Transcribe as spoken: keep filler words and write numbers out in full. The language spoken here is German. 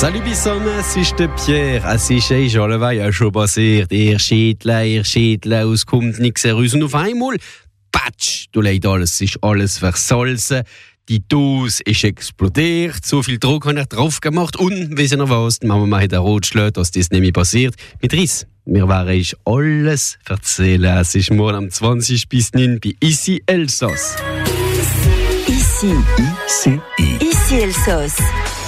Salut Bisson, es ist der Pierre. Es ist eh alleweil ja schon passiert. Ihr Schädle, ihr Schädle, es kommt nichts heraus. Und auf einmal, patsch, du leid alles, es ist alles versalzen. Die Dose ist explodiert, so viel Druck habe ich drauf gemacht. Und, wie Sie noch was, die Mama hat rot geschlagen, dass das nicht mehr passiert. Mit Riss. Wir werden euch alles erzählen. Es ist morgen am zwanzig bis neun bei Ici Elsass. Ici, Ici, Ici Elsass.